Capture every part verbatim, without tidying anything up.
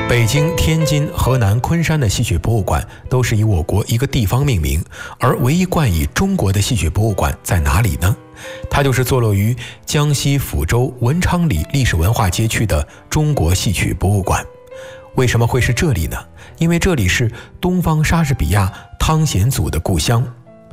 北京、天津、河南昆山的戏曲博物馆都是以我国一个地方命名，而唯一冠以中国的戏曲博物馆在哪里呢？它就是坐落于江西抚州文昌里历史文化街区的中国戏曲博物馆。为什么会是这里呢？因为这里是东方莎士比亚汤显祖的故乡。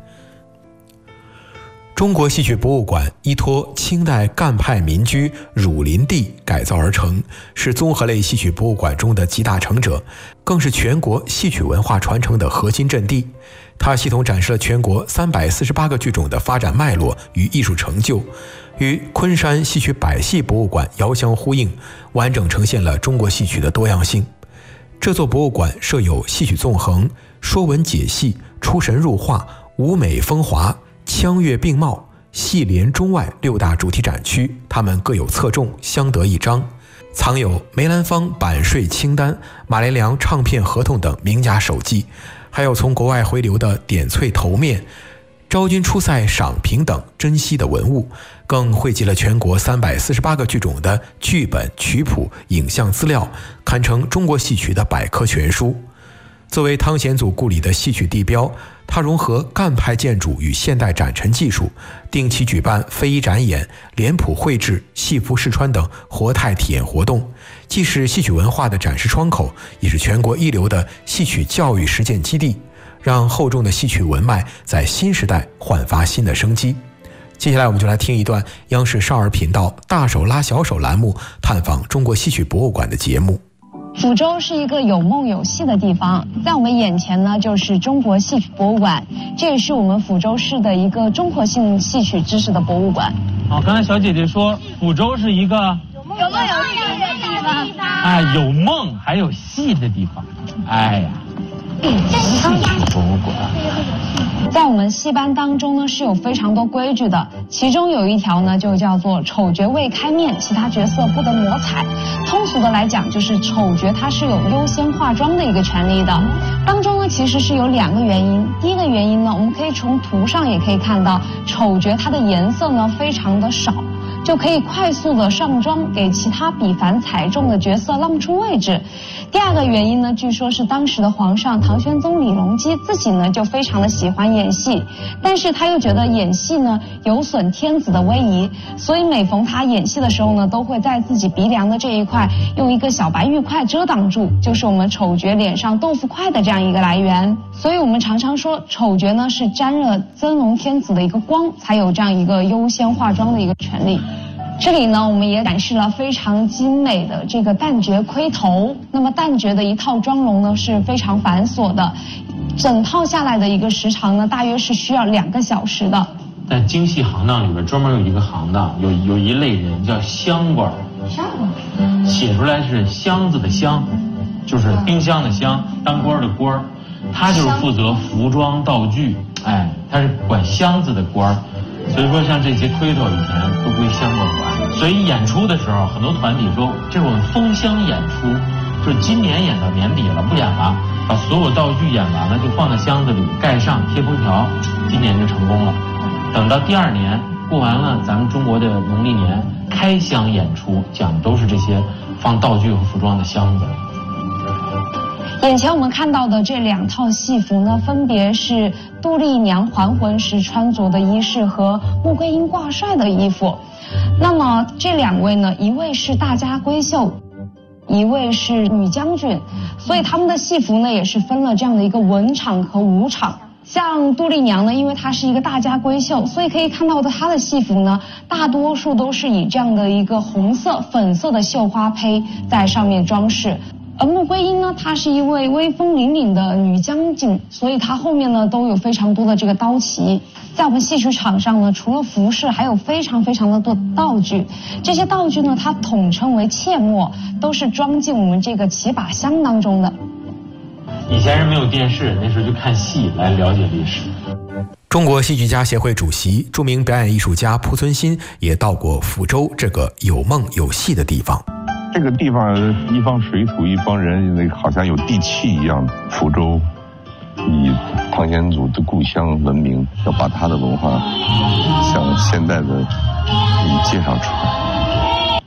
中国戏曲博物馆依托清代赣派民居儒林地改造而成，是综合类戏曲博物馆中的集大成者，更是全国戏曲文化传承的核心阵地。它系统展示了全国三百四十八个剧种的发展脉络与艺术成就，与昆山戏曲百戏博物馆遥相呼应，完整呈现了中国戏曲的多样性。这座博物馆设有戏曲纵横、说文解戏、出神入化、舞美风华、腔乐并茂、戏连中外六大主题展区，它们各有侧重，相得益彰，藏有梅兰芳版税清单、马连良唱片合同等名家手记，还有从国外回流的点翠头面、昭君出塞赏评等珍稀的文物，更汇集了全国三百四十八个剧种的剧本、曲谱、影像资料，堪称中国戏曲的百科全书。作为汤显祖故里的戏曲地标，它融合赣派建筑与现代展陈技术，定期举办非遗展演、脸谱绘制、戏服试穿等活态体验活动，既是戏曲文化的展示窗口，也是全国一流的戏曲教育实践基地，让厚重的戏曲文脉在新时代焕发新的生机。接下来我们就来听一段央视少儿频道大手拉小手栏目探访中国戏曲博物馆的节目。 抚州是一个有梦有戏的地方，在我们眼前呢就是中国戏曲博物馆，这也是我们抚州市的一个综合性戏曲知识的博物馆。 好，刚才小姐姐说抚州是一个有梦有戏的地方， 哎，有梦还有戏的地方。哎呀，戏曲博物馆。 在我们戏班当中呢是有非常多规矩的，其中有一条呢就叫做丑角未开面，其他角色不得抹彩。通俗的来讲，就是丑角他是有优先化妆的一个权利的。当中呢其实是有两个原因，第一个原因呢，我们可以从图上也可以看到，丑角它的颜色呢非常的少，就可以快速的上妆，给其他比繁踩重的角色让出位置。第二个原因呢，据说是当时的皇上唐玄宗李隆基自己呢就非常的喜欢演戏，但是他又觉得演戏呢有损天子的威仪，所以每逢他演戏的时候呢，都会在自己鼻梁的这一块用一个小白玉块遮挡住，就是我们丑角脸上豆腐块的这样一个来源。所以我们常常说丑角呢是沾了真龙天子的一个光，才有这样一个优先化妆的一个权利。这里呢，我们也展示了非常精美的这个旦角盔头。那么旦角的一套妆容呢是非常繁琐的，整套下来的一个时长呢，大约是需要两个小时的。 在京戏行当里边，专门有一个行当，有有一类人叫箱官。 箱官， 写出来是箱子的箱，就是冰箱的箱，当官的官，他就是负责服装道具，哎，他是管箱子的官。所以说像这些盔头以前都归箱官管，所以演出的时候很多团体说这种封箱演出，就是今年演到年底了不演了，把所有道具演完了就放在箱子里盖上贴封条，今年就成功了。等到第二年过完了咱们中国的农历年开箱演出，讲的都是这些放道具和服装的箱子。 眼前我们看到的这两套戏服呢，分别是杜丽娘还魂时穿着的衣饰和穆桂英挂帅的衣服。那么这两位呢，一位是大家闺秀，一位是女将军，所以他们的戏服呢也是分了这样的一个文场和武场。像杜丽娘呢，因为她是一个大家闺秀，所以可以看到的她的戏服呢，大多数都是以这样的一个红色、粉色的绣花胚在上面装饰。而穆桂英呢，她是一位威风凛凛的女将军，所以她后面呢都有非常多的这个刀旗。在我们戏曲场上呢，除了服饰，还有非常非常的多道具。这些道具呢，它统称为切末，都是装进我们这个骑把箱当中的。 以前人没有电视，那时候就看戏来了解历史。 中国戏剧家协会主席、著名表演艺术家濮存昕也到过抚州这个有梦有戏的地方。 这个地方一方水土一方人，那好像有地气一样。抚州以汤显祖的故乡闻名，要把他的文化向现代的介绍出来。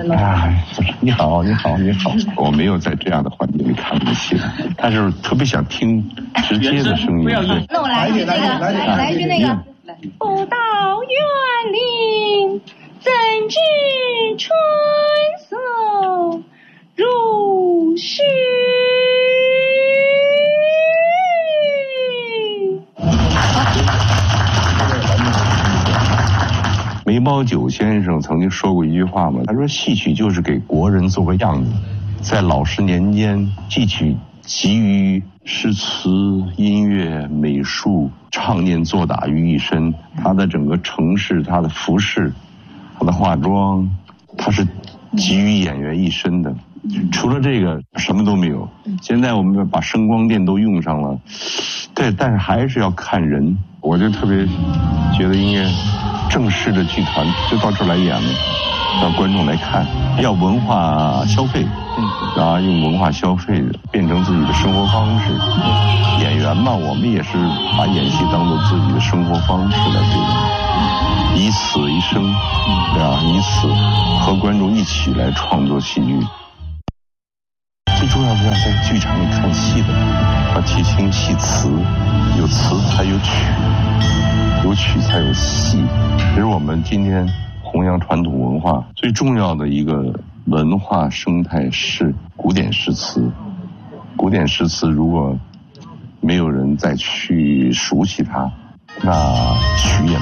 哎，你好，你好，你好。我没有在这样的环境里看过戏，但是特别想听直接的声音。 那我来一句那个，来一句那个。不到园林，怎知春色如诗。 梅葆玖先生曾经说过一句话嘛，他说戏曲就是给国人做个样子。在老师年间，戏曲集于诗词、音乐、美术、唱念做打于一身，它的整个程式、它的服饰、它的化妆，它是集于演员一身的。除了这个什么都没有。现在我们把声光电都用上了，对，但是还是要看人。我就特别觉得应该正式的剧团就到这儿来演了，让观众来看，要文化消费，然后用文化消费变成自己的生活方式。演员嘛，我们也是把演戏当做自己的生活方式来对待，以此一生，对吧？以此和观众一起来创作戏剧。最重要的要在剧场里看戏的，要提清戏词，有词才有曲，有曲才有戏。其实我们今天弘扬传统文化最重要的一个文化生态是古典诗词。古典诗词如果没有人再去熟悉它，那曲也